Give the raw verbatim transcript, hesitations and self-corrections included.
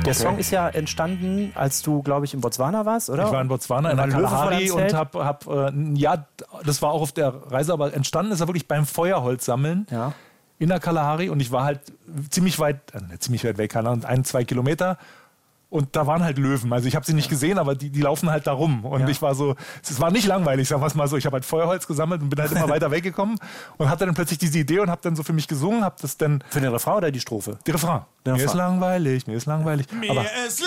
Der Song ist ja entstanden, als du, glaube ich, in Botswana warst, oder? Ich war in Botswana, in der Kalahari und hab, hab äh, ja, das war auch auf der Reise, aber entstanden ist er wirklich beim Feuerholz sammeln ja. in der Kalahari und ich war halt ziemlich weit, äh, ziemlich weit weg, keine Ahnung, ein, zwei Kilometer. Und da waren halt Löwen. Also ich habe sie nicht gesehen, aber die, die laufen halt da rum. Und ja. ich war so, es war nicht langweilig, sagen wir es mal so. Ich habe halt Feuerholz gesammelt und bin halt immer weiter weggekommen und hatte dann plötzlich diese Idee und habe dann so für mich gesungen, habe das dann... Für den Refrain oder die Strophe? Die Refrain. Der mir Refrain. ist langweilig, mir ist langweilig. Mir aber ist